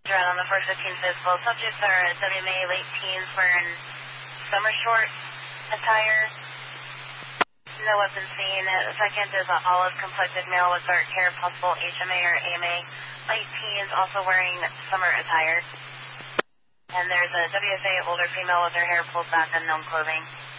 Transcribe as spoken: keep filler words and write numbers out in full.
Dread on the four fifteen physical. Subjects are W M A late teens wearing summer short attire. No weapon seen. The second is an olive complected male with dark hair, possible H M A or A M A. Late teens also wearing summer attire. And there's a W S A older female with her hair pulled back, unknown clothing.